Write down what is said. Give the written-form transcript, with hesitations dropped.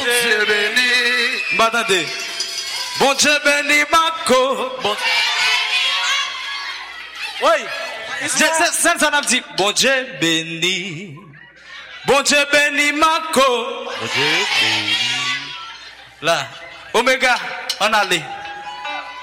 Dieu béni. M'attendez. Bon Dieu béni Marco. Bon. Oui. C'est ça m'a dit. Bon Dieu béni. Bon Dieu béni Marco. Bon Dieu béni. Là. Omega, on allait.